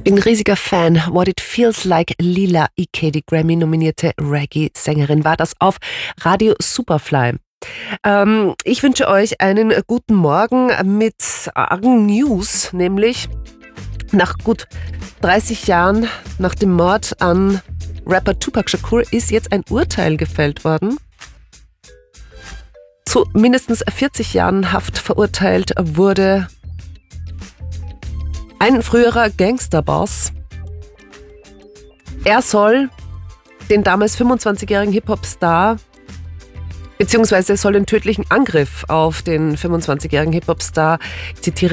Bin ein riesiger Fan. What It Feels Like. Lila Iké, die Grammy-nominierte Reggae-Sängerin, war das auf Radio Superfly. Ich wünsche euch einen guten Morgen mit argen News, nämlich nach gut 30 Jahren nach dem Mord an Rapper Tupac Shakur ist jetzt ein Urteil gefällt worden. Zu mindestens 40 Jahren Haft verurteilt wurde ein früherer Gangsterboss. Er soll den damals 25-jährigen Hip-Hop-Star beziehungsweise soll den tödlichen Angriff auf den 25-jährigen Hip-Hop-Star, ich zitiere,